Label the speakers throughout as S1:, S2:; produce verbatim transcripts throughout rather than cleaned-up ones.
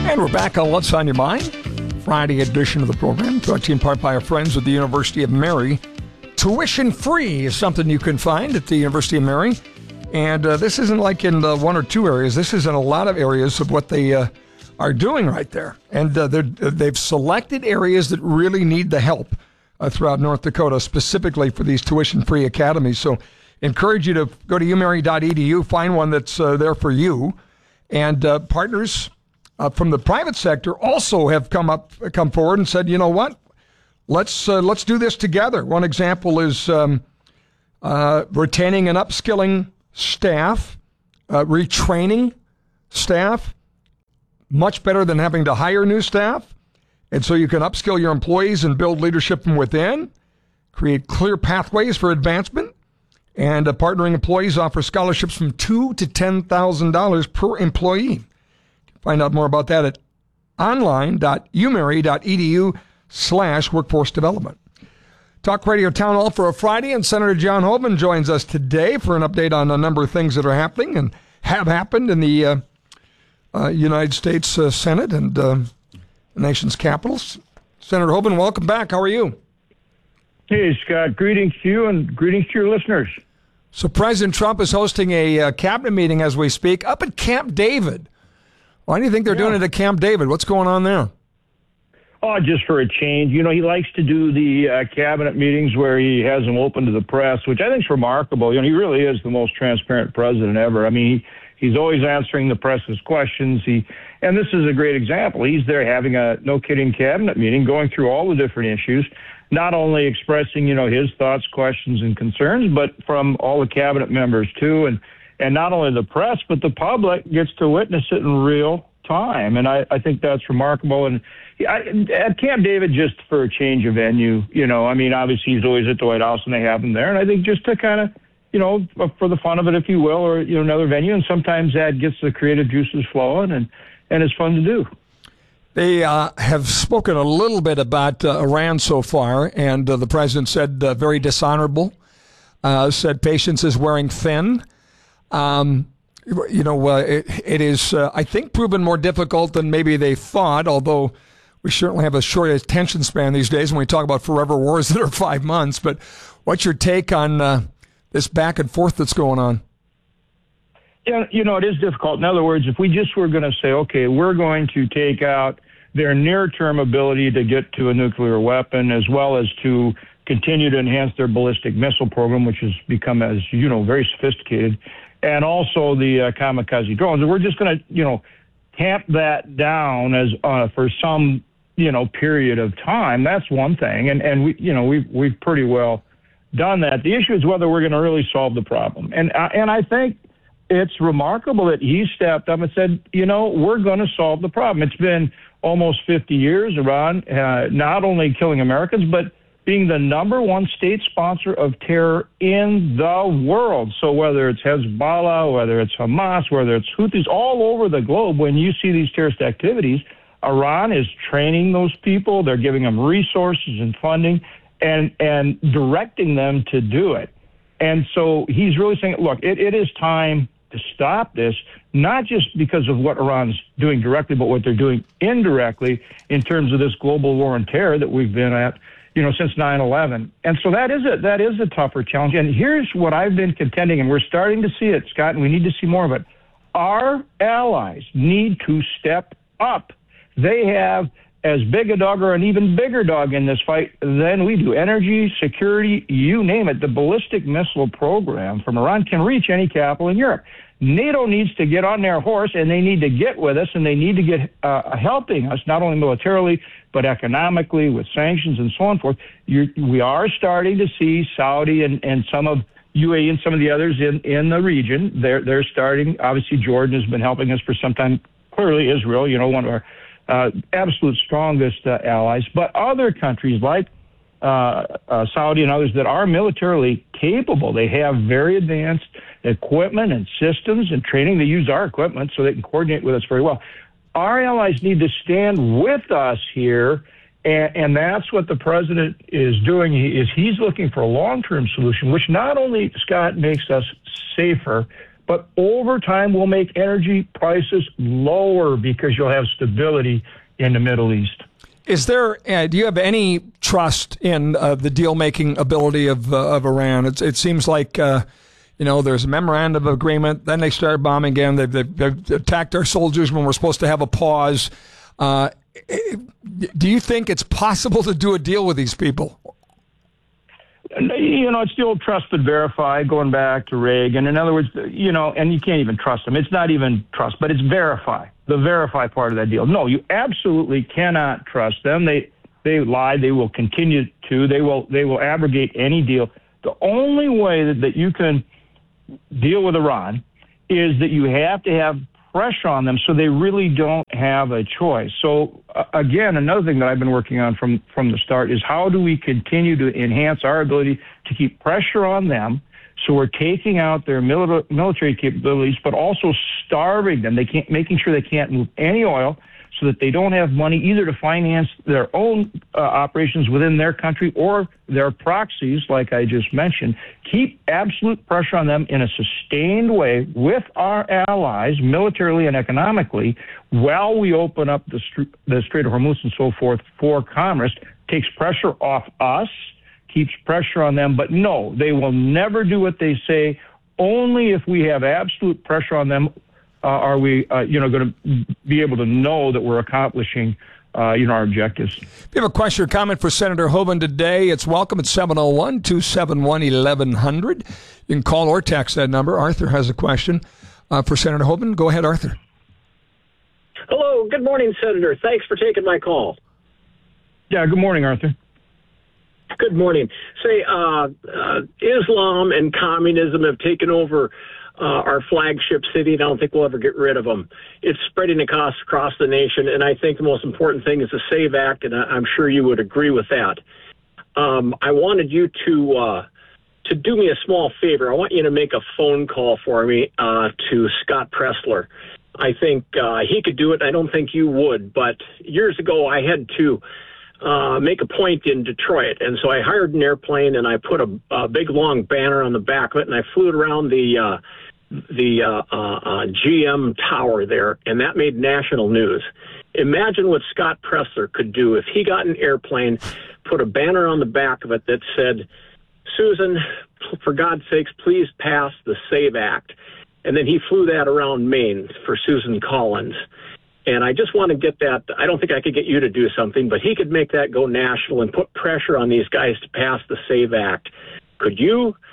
S1: And we're back on What's on Your Mind, Friday edition of the program, brought to you in part by our friends at the University of Mary. Tuition free is something you can find at the University of Mary. And uh, this isn't like in uh, one or two areas. This is in a lot of areas of what they uh, are doing right there. And uh, they've selected areas that really need the help uh, throughout North Dakota, specifically for these tuition-free academies. So encourage you to go to u mary dot e d u, find one that's uh, there for you. And uh, partners uh, from the private sector also have come up, come forward and said, you know what, let's uh, let's do this together. One example is um, uh, retaining and upskilling staff, uh, retraining staff, much better than having to hire new staff. And so you can upskill your employees and build leadership from within, create clear pathways for advancement, and uh, partnering employees offer scholarships from two thousand to ten thousand dollars per employee. Find out more about that at online dot u mary dot e d u slash workforce development. Talk Radio Town Hall for a Friday, and Senator John Hoeven joins us today for an update on a number of things that are happening and have happened in the uh, uh, United States uh, Senate and uh, the nation's capitals. Senator Hoeven, welcome back. How are you?
S2: Hey, Scott. Greetings to you and greetings to your listeners.
S1: So President Trump is hosting a uh, cabinet meeting as we speak up at Camp David. Why do you think they're yeah. doing it at Camp David? What's going on there?
S2: Oh, just for a change. You know, he likes to do the uh, cabinet meetings where he has them open to the press, which I think is remarkable. You know, he really is the most transparent president ever. I mean, he, he's always answering the press's questions. He, and this is a great example. He's there having a no-kidding cabinet meeting, going through all the different issues, not only expressing, you know, his thoughts, questions, and concerns, but from all the cabinet members, too. And, and not only the press, but the public gets to witness it in real time. And I, I think that's remarkable. And I, at Camp David, just for a change of venue, you know, I mean, obviously he's always at the White House and they have him there. And I think just to kind of, you know, for the fun of it, if you will, or, you know, another venue. And sometimes that gets the creative juices flowing and, and it's fun to do.
S1: They uh, have spoken a little bit about uh, Iran so far. And uh, the president said uh, very dishonorable, uh, said patience is wearing thin. Um, you know, uh, it, it is, uh, I think, proven more difficult than maybe they thought, although we certainly have a short attention span these days when we talk about forever wars that are five months. But what's your take on uh, this back and forth that's going on?
S2: Yeah, you know, it is difficult. In other words, if we just were going to say, okay, we're going to take out their near-term ability to get to a nuclear weapon, as well as to continue to enhance their ballistic missile program, which has become, as you know, very sophisticated, and also the uh, kamikaze drones. And we're just going to, you know, tamp that down as uh, for some, you know, period of time. That's one thing. And, and we, you know, we've, we've pretty well done that. The issue is whether we're going to really solve the problem. And, uh, and I think it's remarkable that he stepped up and said, you know, we're going to solve the problem. It's been almost fifty years, Iran, uh, not only killing Americans, but being the number one state sponsor of terror in the world. So whether it's Hezbollah, whether it's Hamas, whether it's Houthis, all over the globe, when you see these terrorist activities, Iran is training those people. They're giving them resources and funding and, and directing them to do it. And so he's really saying, look, it, it is time to stop this, not just because of what Iran's doing directly, but what they're doing indirectly in terms of this global war on terror that we've been at, you know, since nine eleven. And so that is a, that is a tougher challenge. And here's what I've been contending, and we're starting to see it, Scott, and we need to see more of it. Our allies need to step up. They have as big a dog or an even bigger dog in this fight than we do. Energy, security, you name it. The ballistic missile program from Iran can reach any capital in Europe. NATO needs to get on their horse, and they need to get with us, and they need to get uh, helping us, not only militarily, but economically with sanctions and so on and forth. You're, we are starting to see Saudi and, and some of U A E and some of the others in, in the region. They're, they're starting. Obviously, Jordan has been helping us for some time. Clearly, Israel, you know, one of our uh, absolute strongest uh, allies. But other countries like uh, uh, Saudi and others that are militarily capable, they have very advanced equipment and systems and training. They use our equipment so they can coordinate with us very well. Our allies need to stand with us here, and, and that's what the president is doing. He is he's looking for a long-term solution, which not only, Scott, makes us safer, But over time, we'll make energy prices lower because you'll have stability in the Middle East.
S1: Is there? Uh, do you have any trust in uh, the deal-making ability of uh, of Iran? It's, it seems like uh, you know there's a memorandum of agreement. Then they start bombing again. They've, they've, they've attacked our soldiers when we're supposed to have a pause. Uh, do you think it's possible to do a deal with these people?
S2: You know, it's the old trust but verify, going back to Reagan. In other words, you know, and you can't even trust them. It's not even trust, but it's verify, the verify part of that deal. No, you absolutely cannot trust them. They they lie. They will continue to. They will they will abrogate any deal. The only way that, that you can deal with Iran is that you have to have pressure on them so they really don't have a choice. So, uh, again, another thing that I've been working on from, from the start is how do we continue to enhance our ability to keep pressure on them so we're taking out their mili- military capabilities, but also starving them. They can't, making sure they can't move any oil so that they don't have money either to finance their own uh, operations within their country or their proxies, like I just mentioned. Keep absolute pressure on them in a sustained way with our allies, militarily and economically, while we open up the, st- the Strait of Hormuz and so forth for commerce. Takes pressure off us, keeps pressure on them. But no, they will never do what they say. Only if we have absolute pressure on them Uh, are we, uh, you know, going to be able to know that we're accomplishing, uh, you know, our objectives?
S1: If you have a question or comment for Senator Hoeven today, it's welcome at seven oh one, two seven one, eleven hundred. You can call or text that number. Arthur has a question uh, for Senator Hoeven. Go ahead, Arthur.
S3: Hello. Good morning, Senator. Thanks for taking my call.
S2: Yeah, good morning, Arthur.
S3: Good morning. Say, uh, uh, Islam and communism have taken over Uh, our flagship city, and I don't think we'll ever get rid of them. It's spreading across across the nation, and I think the most important thing is the SAVE Act, and I, I'm sure you would agree with that. Um, I wanted you to uh, to do me a small favor. I want you to make a phone call for me uh, to Scott Presler. I think uh, he could do it. I don't think you would, but years ago I had to uh, make a point in Detroit, and so I hired an airplane, and I put a, a big, long banner on the back of it, and I flew it around the uh, the uh, uh, uh, G M tower there, and that made national news. Imagine what Scott Presler could do if he got an airplane, put a banner on the back of it that said, Susan, for God's sakes, please pass the SAVE Act. And then he flew that around Maine for Susan Collins. And I just want to get that. I don't think I could get you to do something, but he could make that go national and put pressure on these guys to pass the SAVE Act. Could you,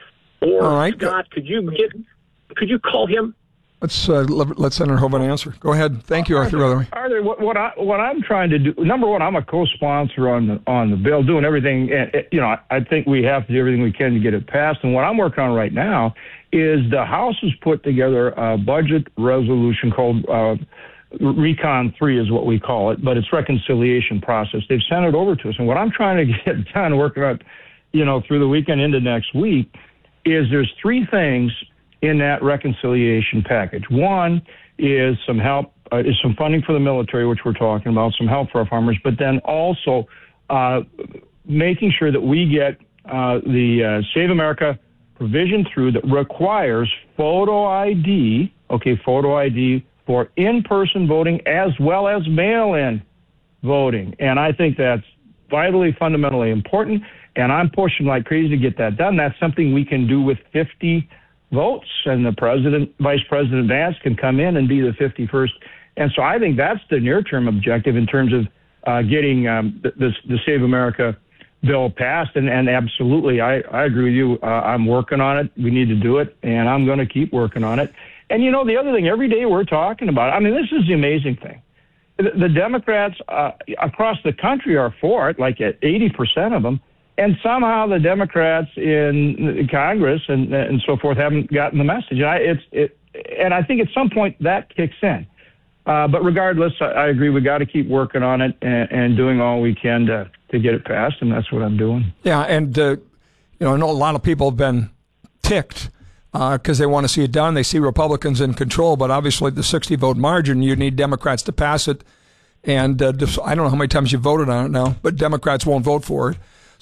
S3: or
S1: All right.
S3: Scott, could you get... Could you call him?
S1: Let's uh, let, let Senator Hoeven answer. Go ahead. Thank you, Arthur. By the way,
S2: Arthur, what, what I what I'm trying to do. Number one, I'm a co-sponsor on the on the bill, doing everything. And you know, I, I think we have to do everything we can to get it passed. And what I'm working on right now is the House has put together a budget resolution called uh, Recon three, is what we call it, but it's reconciliation process. They've sent it over to us, and what I'm trying to get done, working on, you know, through the weekend into next week, is there's three things in that reconciliation package. One is some help, uh, is some funding for the military, which we're talking about, some help for our farmers, but then also uh, making sure that we get uh, the uh, Save America provision through that requires photo I D, okay, photo I D for in-person voting as well as mail-in voting. And I think that's vitally, fundamentally important, and I'm pushing like crazy to get that done. That's something we can do with fifty votes, and the president, Vice President Vance can come in and be the fifty-first. And so I think that's the near-term objective in terms of uh, getting um, the, the, the Save America bill passed. And, and absolutely, I, I agree with you. Uh, I'm working on it. We need to do it, and I'm going to keep working on it. And, you know, the other thing, every day we're talking about, I mean, this is the amazing thing. The, the Democrats uh, across the country are for it, like at eighty percent of them. And somehow the Democrats in Congress and and so forth haven't gotten the message. And I, it's it, and I think at some point that kicks in. Uh, but regardless, I, I agree. We got to keep working on it and, and doing all we can to to get it passed, and that's what I'm doing.
S1: Yeah, and uh, you know, I know a lot of people have been ticked because uh, they want to see it done. They see Republicans in control, but obviously the sixty vote margin, you need Democrats to pass it. And uh, I don't know how many times you voted on it now, but Democrats won't vote for it.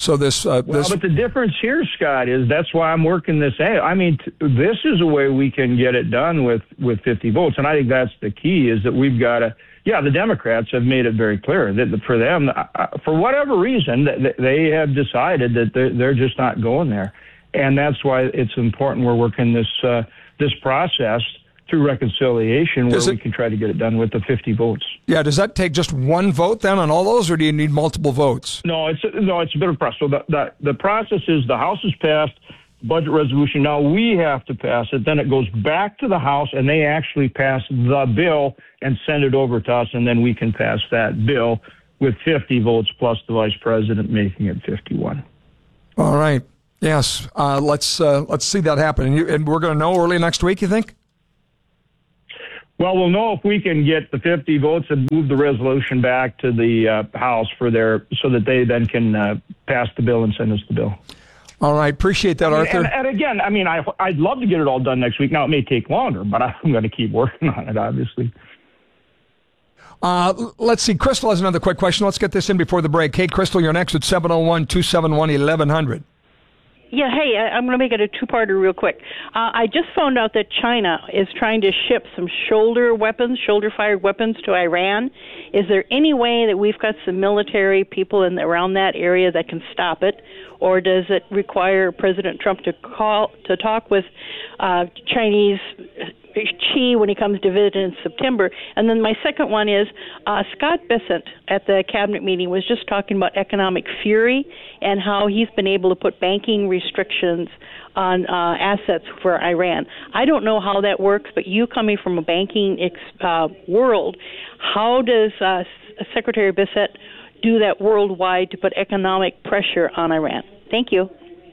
S1: So this, uh,
S2: well,
S1: this.
S2: But the difference here, Scott, is that's why I'm working this out. I mean, t- this is a way we can get it done with, with fifty votes. And I think that's the key, is that we've got to, yeah, the Democrats have made it very clear that for them, uh, for whatever reason, th- they have decided that they're, they're just not going there. And that's why it's important we're working this, uh, this process through reconciliation, where
S1: it,
S2: we can try to get it done with the fifty votes.
S1: Yeah, does that take just one vote then on all those, or do you need multiple votes?
S2: No, it's no, it's a bit of a process. So the, the the process is the House has passed budget resolution. Now we have to pass it. Then it goes back to the House, and they actually pass the bill and send it over to us, and then we can pass that bill with fifty votes plus the vice president making it fifty-one.
S1: All right. Yes. Uh, let's uh, let's see that happen, and, you, and we're going to know early next week, you think?
S2: Well, we'll know if we can get the fifty votes and move the resolution back to the uh, House for their, so that they then can uh, pass the bill and send us the bill.
S1: All right. Appreciate that,
S2: I mean,
S1: Arthur.
S2: And, and again, I mean, I, I'd love to get it all done next week. Now, it may take longer, but I'm going to keep working on it, obviously.
S1: Uh, let's see. Crystal has another quick question. Let's get this in before the break. Hey, Crystal, you're next at seven oh one, two seven one, eleven hundred.
S4: Yeah, hey, I'm going to make it a two-parter real quick. Uh, I just found out that China is trying to ship some shoulder weapons, shoulder-fired weapons to Iran. Is there any way that we've got some military people in around that area that can stop it, or does it require President Trump to call to talk with uh, Chinese Xi when he comes to visit in September? And then my second one is uh, Scott Bessent at the cabinet meeting was just talking about economic fury and how he's been able to put banking restrictions on uh, assets for Iran. I don't know how that works, but you coming from a banking ex- uh, world, how does uh, Secretary Bessent do that worldwide to put economic pressure on Iran? Thank you.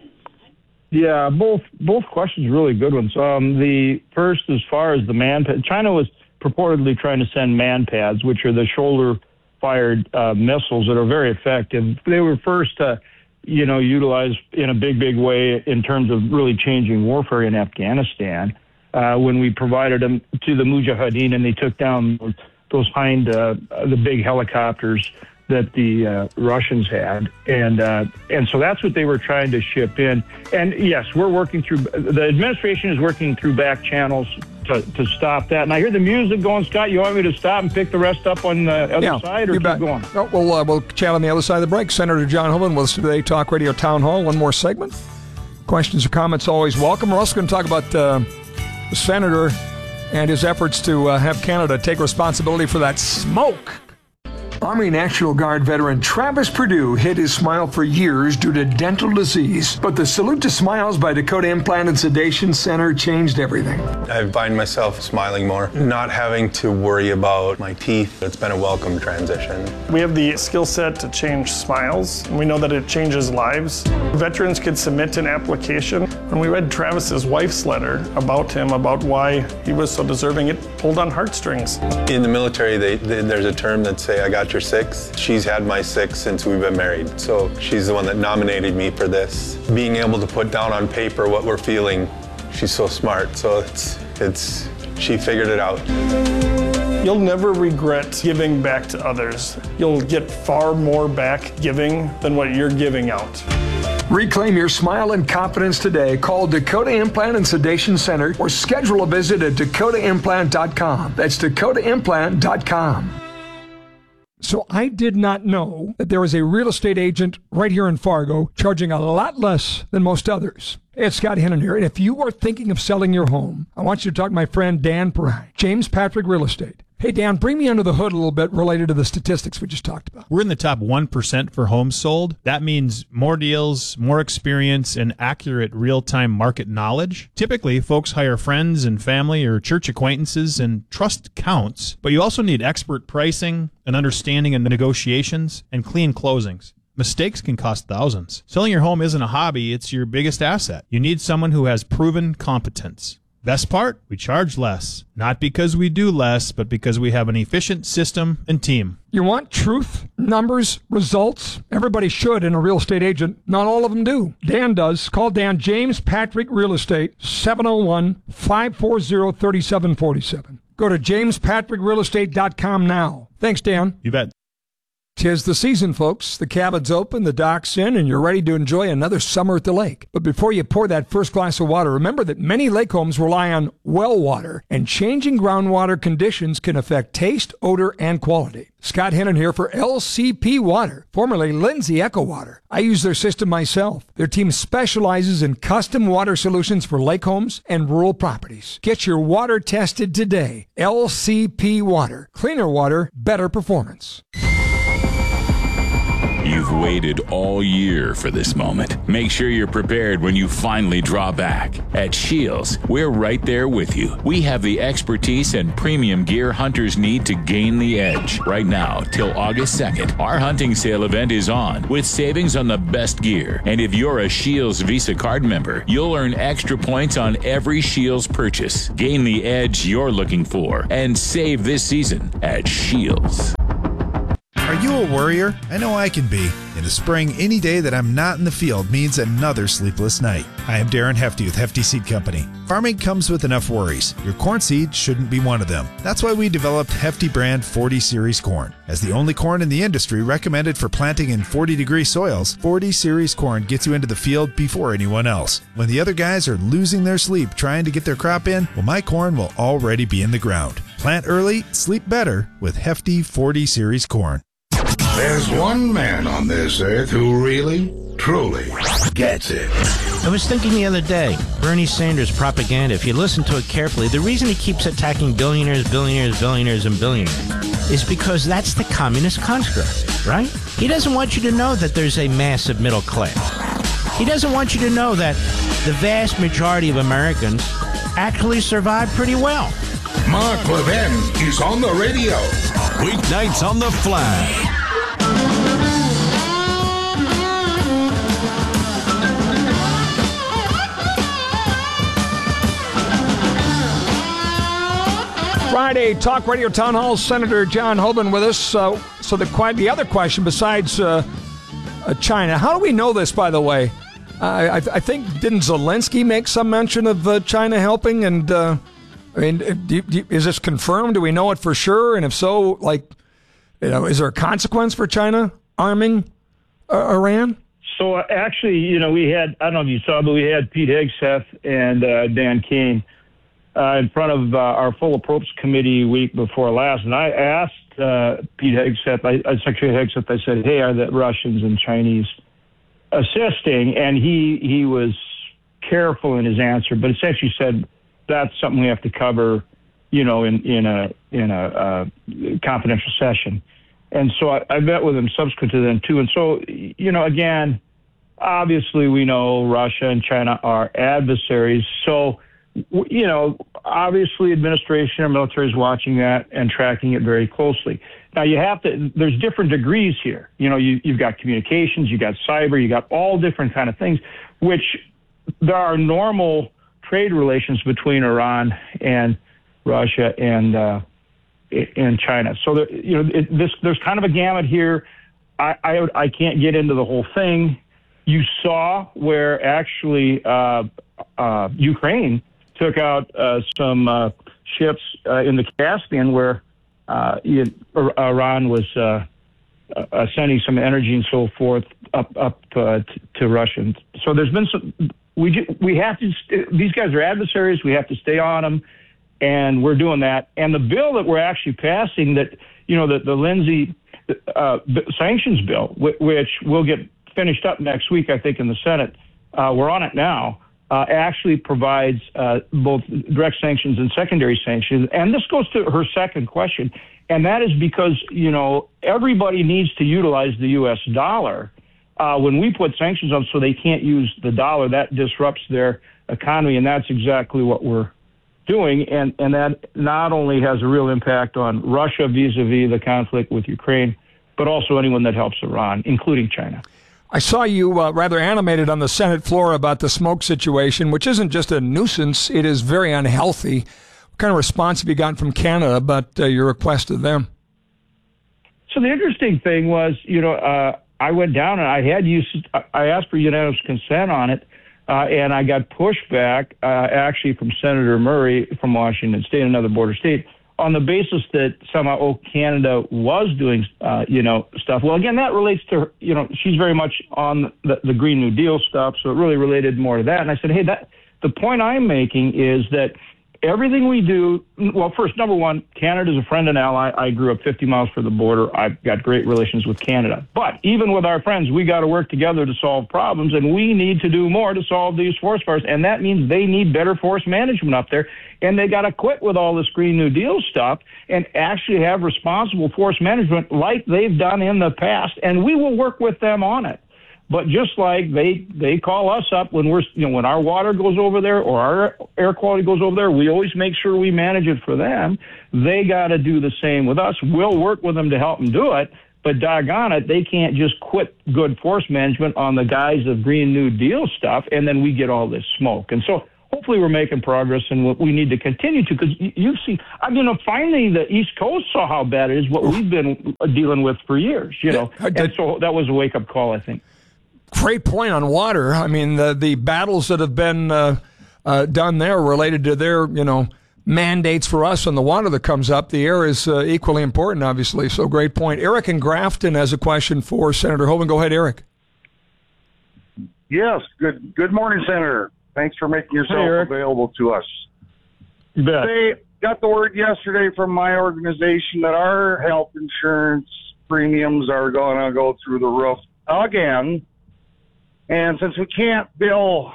S2: Yeah, both both questions really good ones. Um, the first, as far as the man pad, China was purportedly trying to send man pads, which are the shoulder-fired uh, missiles that are very effective. They were first, uh, you know, utilized in a big, big way in terms of really changing warfare in Afghanistan uh, when we provided them to the Mujahideen, and they took down those hind, uh, the big helicopters that the uh, Russians had, and uh, and so that's what they were trying to ship in. And yes, we're working through, the administration is working through back channels to, to stop that. And I hear the music going. Scott, you want me to stop and pick the rest up on the other
S1: yeah,
S2: side, or keep
S1: bet.
S2: going?
S1: No, we'll, uh, we'll chat on the other side of the break. Senator John Hoeven with us today, Talk Radio Town Hall. One more segment. Questions or comments always welcome. We're also going to talk about uh, the senator and his efforts to uh, have Canada take responsibility for that smoke. Army National Guard veteran Travis Perdue hid his smile for years due to dental disease, but the Salute to Smiles by Dakota Implant and Sedation Center changed everything.
S5: I find myself smiling more, not having to worry about my teeth. It's been a welcome transition.
S6: We have the skill set to change smiles, and we know that it changes lives. Veterans could submit an application. When we read Travis's wife's letter about him, about why he was so deserving, it pulled on heartstrings.
S5: In the military, they, they, there's a term that say, I got your six. She's had my six since we've been married. So she's the one that nominated me for this. Being able to put down on paper what we're feeling, she's so smart. So it's, it's, she figured it out.
S6: You'll never regret giving back to others. You'll get far more back giving than what you're giving out.
S1: Reclaim your smile and confidence today. Call Dakota Implant and Sedation Center or schedule a visit at dakota implant dot com. That's dakota implant dot com. So I did not know that there was a real estate agent right here in Fargo charging a lot less than most others. Hey, it's Scott Hennon here, and if you are thinking of selling your home, I want you to talk to my friend Dan Perrine, James Patrick Real Estate. Hey, Dan, bring me under the hood a little bit related to the statistics we just talked about.
S7: We're in the top one percent for homes sold. That means more deals, more experience, and accurate real-time market knowledge. Typically, folks hire friends and family or church acquaintances, and trust counts. But you also need expert pricing, an understanding of negotiations, and clean closings. Mistakes can cost thousands. Selling your home isn't a hobby, it's your biggest asset. You need someone who has proven competence. Best part? We charge less. Not because we do less, but because we have an efficient system and team.
S1: You want truth, numbers, results? Everybody should in a real estate agent. Not all of them do. Dan does. Call Dan, James Patrick Real Estate, seven oh one, five four zero, three seven four seven. Go to james patrick real estate dot com now. Thanks, Dan.
S7: You bet.
S1: 'Tis the season, folks. The cabin's open, the dock's in, and you're ready to enjoy another summer at the lake. But before you pour that first glass of water, remember that many lake homes rely on well water, and changing groundwater conditions can affect taste, odor, and quality. Scott Hennon here for L C P Water, formerly Lindsay Echo Water. I use their system myself. Their team specializes in custom water solutions for lake homes and rural properties. Get your water tested today. L C P Water. Cleaner water, better performance.
S8: You've waited all year for this moment. Make sure you're prepared when you finally draw back. At Shields, we're right there with you. We have the expertise and premium gear hunters need to gain the edge. Right now, till August second, our hunting sale event is on with savings on the best gear. And if you're a Shields Visa card member, you'll earn extra points on every Shields purchase. Gain the edge you're looking for and save this season at Shields.
S9: Are you a worrier? I know I can be. In the spring, any day that I'm not in the field means another sleepless night. I am Darren Hefty with Hefty Seed Company. Farming comes with enough worries. Your corn seed shouldn't be one of them. That's why we developed Hefty brand forty series corn. As the only corn in the industry recommended for planting in forty degree soils, forty series corn gets you into the field before anyone else. When the other guys are losing their sleep trying to get their crop in, well, my corn will already be in the ground. Plant early, sleep better with Hefty forty series corn.
S10: There's one man on this earth who really, truly gets it.
S11: I was thinking the other day, Bernie Sanders' propaganda, if you listen to it carefully, the reason he keeps attacking billionaires, billionaires, billionaires, and billionaires is because that's the communist construct, right? He doesn't want you to know that there's a massive middle class. He doesn't want you to know that the vast majority of Americans actually survive pretty well.
S10: Mark Levin is on the radio.
S12: Weeknights on the Flash.
S1: Friday, Talk Radio Town Hall, Senator John Hoeven with us. Uh, so the the other question besides uh, uh, China, how do we know this, by the way? Uh, I, I think, didn't Zelensky make some mention of uh, China helping? And, uh, I mean, do, do, is this confirmed? Do we know it for sure? And if so, like, you know, is there a consequence for China arming uh, Iran?
S2: So uh, actually, you know, we had, I don't know if you saw, but we had Pete Hegseth and uh, Dan Kane uh, in front of uh, our Full Approach Committee week before last. And I asked uh, Pete Hegseth, I, uh, Secretary Hegseth, I said, hey, are the Russians and Chinese assisting? And he, he was careful in his answer, but essentially said that's something we have to cover, you know, in, in a, in a uh, confidential session. And so I, I met with him subsequent to then, too. And so, you know, again, obviously we know Russia and China are adversaries. So, you know, obviously administration or military is watching that and tracking it very closely. Now, you have to, there's different degrees here. You know, you, you've got communications, you've got cyber, you got all different kind of things, which there are normal trade relations between Iran and Russia and uh, and China. So, there, you know, it, this there's kind of a gamut here. I, I I can't get into the whole thing. You saw where actually uh, uh, Ukraine took out uh, some uh, ships uh, in the Caspian where uh, it, Iran was uh, uh, sending some energy and so forth up up uh, t- to Russians. So there's been some. We we have to. These guys are adversaries. We have to stay on them, and we're doing that. And the bill that we're actually passing, that you know, the the Lindsay uh, sanctions bill, which will get finished up next week, I think, in the Senate. Uh, we're on it now. Uh, actually provides uh, both direct sanctions and secondary sanctions. And this goes to her second question, and that is because, you know, everybody needs to utilize the U S dollar. Uh, when we put sanctions on so they can't use the dollar, that disrupts their economy, and that's exactly what we're doing. And, and that not only has a real impact on Russia vis-a-vis the conflict with Ukraine, but also anyone that helps Iran, including China.
S1: I saw you uh, rather animated on the Senate floor about the smoke situation, which isn't just a nuisance, it is very unhealthy. What kind of response have you gotten from Canada about uh, your request to them?
S2: So the interesting thing was, you know, uh, I went down and I had used, I asked for unanimous consent on it, uh, and I got pushback uh, actually from Senator Murray from Washington State, another border state, on the basis that somehow, oh, Canada was doing, uh, you know, stuff. Well, again, that relates to, you know, she's very much on the, the Green New Deal stuff, so it really related more to that. And I said, hey, that the point I'm making is that everything we do, well, first, number one, Canada's a friend and ally. I grew up fifty miles from the border. I've got great relations with Canada. But even with our friends, we got to work together to solve problems, and we need to do more to solve these forest fires. And that means they need better forest management up there. And they got to quit with all this Green New Deal stuff and actually have responsible forest management like they've done in the past. And we will work with them on it. But just like they they call us up when we're, you know, when our water goes over there or our air quality goes over there, we always make sure we manage it for them. They got to do the same with us. We'll work with them to help them do it. But doggone it, they can't just quit good forest management on the guise of Green New Deal stuff, and then we get all this smoke. And so hopefully we're making progress, and we need to continue to, because you see, I mean, finally the East Coast saw how bad it is, what we've been dealing with for years, you know. And so that was a wake-up call, I think.
S1: Great point on water. I mean, the the battles that have been uh, uh, done there related to their, you know, mandates for us on the water that comes up. The air is uh, equally important, obviously. So great point. Eric in Grafton has a question for Senator Hoeven. Go ahead, Eric.
S13: Yes. Good. Good morning, Senator. Thanks for making yourself hey, available to us.
S2: You bet.
S13: They got the word yesterday from my organization that our health insurance premiums are going to go through the roof again. And since we can't bill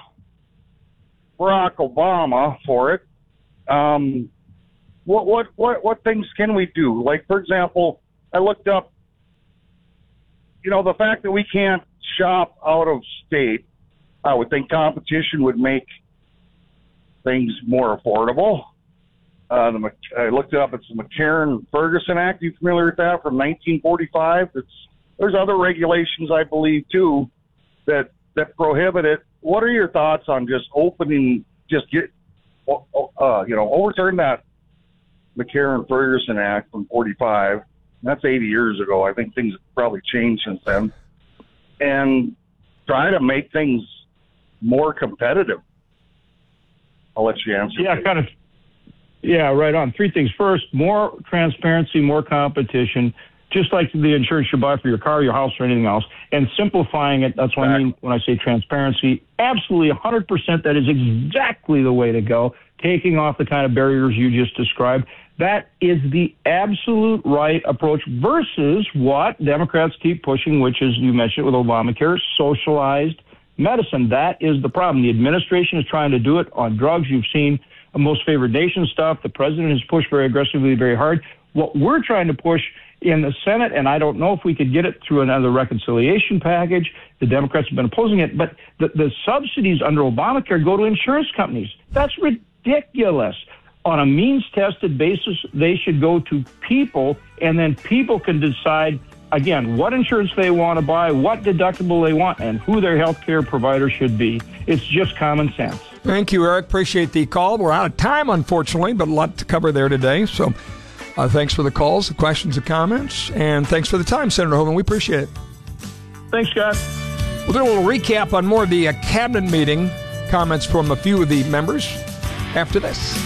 S13: Barack Obama for it, um, what, what, what, what things can we do? Like, for example, I looked up, you know, the fact that we can't shop out of state, I would think competition would make things more affordable. Uh, the, I looked it up. It's the McCarran-Ferguson Act. Are you familiar with that, from nineteen forty-five? It's, there's other regulations, I believe, too, that that prohibit it. What are your thoughts on just opening, just get, uh, you know, overturn that McCarran-Ferguson Act from forty-five? That's eighty years ago. I think things have probably changed since then. And try to make things more competitive. I'll let you answer.
S2: Yeah, kind of. Yeah, right on. Three things. First, more transparency, more competition, just like the insurance you buy for your car, your house, or anything else, and simplifying it. That's what I mean when I say transparency. Absolutely, one hundred percent. That is exactly the way to go. Taking off the kind of barriers you just described. That is the absolute right approach versus what Democrats keep pushing, which is, you mentioned with Obamacare, socialized medicine. That is the problem. The administration is trying to do it on drugs. You've seen most favored nation stuff. The president has pushed very aggressively, very hard. What we're trying to push in the Senate, and I don't know if we could get it through another reconciliation package. The Democrats have been opposing it, but the, the subsidies under Obamacare go to insurance companies. That's ridiculous. On a means-tested basis, they should go to people, and then people can decide, again, what insurance they want to buy, what deductible they want, and who their health care provider should be. It's just common sense.
S1: Thank you, Eric. Appreciate the call. We're out of time, unfortunately, but a lot to cover there today. So uh, thanks for the calls, the questions, the comments, and thanks for the time, Senator Hoeven. We appreciate it.
S2: Thanks, Scott.
S1: We'll do a little recap on more of the uh, cabinet meeting, comments from a few of the members after this.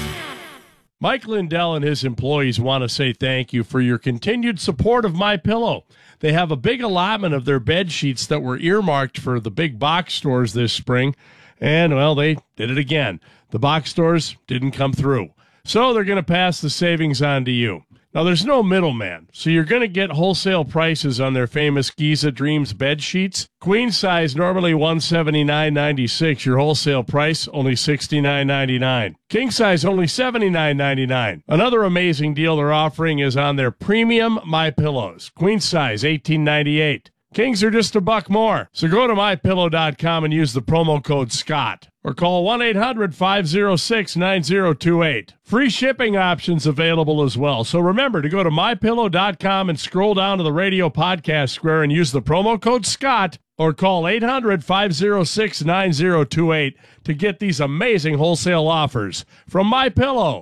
S14: Mike Lindell and his employees want to say thank you for your continued support of MyPillow. They have a big allotment of their bed sheets that were earmarked for the big box stores this spring, and, well, they did it again. The box stores didn't come through, so they're going to pass the savings on to you. Now, there's no middleman, so you're going to get wholesale prices on their famous Giza Dreams bed sheets. Queen size, normally one hundred seventy-nine dollars and ninety-six cents. Your wholesale price, only sixty-nine dollars and ninety-nine cents. King size, only seventy-nine dollars and ninety-nine cents. Another amazing deal they're offering is on their premium MyPillows. Queen size, eighteen dollars and ninety-eight cents. Kings are just a buck more. So go to my pillow dot com and use the promo code SCOTT. Or call one eight hundred five oh six nine oh two eight. Free shipping options available as well. So remember to go to my pillow dot com and scroll down to the radio podcast square and use the promo code SCOTT. Or call eight hundred five oh six nine oh two eight to get these amazing wholesale offers from MyPillow.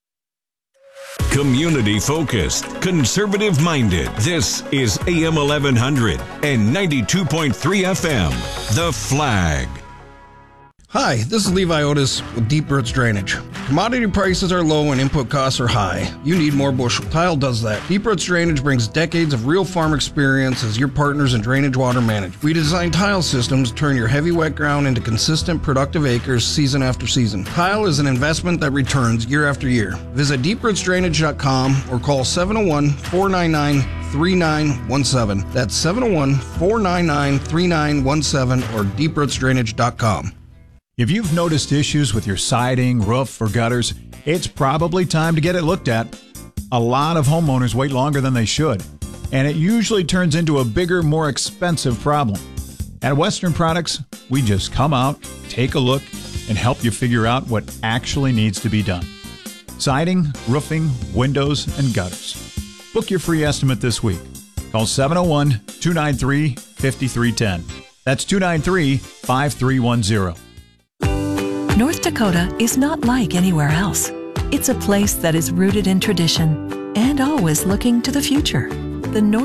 S12: Community focused, conservative minded. This is A M eleven hundred and ninety-two point three F M. The Flag.
S15: Hi, this is Levi Otis with Deep Roots Drainage. Commodity prices are low and input costs are high. You need more bushel. Tile does that. Deep Roots Drainage brings decades of real farm experience as your partners in drainage water management. We design tile systems to turn your heavy wet ground into consistent, productive acres season after season. Tile is an investment that returns year after year. Visit deep roots drainage dot com or call seven oh one, four nine nine, three nine one seven. That's seven oh one, four nine nine, three nine one seven or deep roots drainage dot com.
S16: If you've noticed issues with your siding, roof, or gutters, it's probably time to get it looked at. A lot of homeowners wait longer than they should, and it usually turns into a bigger, more expensive problem. At Western Products, we just come out, take a look, and help you figure out what actually needs to be done. Siding, roofing, windows, and gutters. Book your free estimate this week. Call seven oh one, two nine three, five three one zero. That's two nine three, five three one zero.
S17: North Dakota is not like anywhere else. It's a place that is rooted in tradition and always looking to the future. The North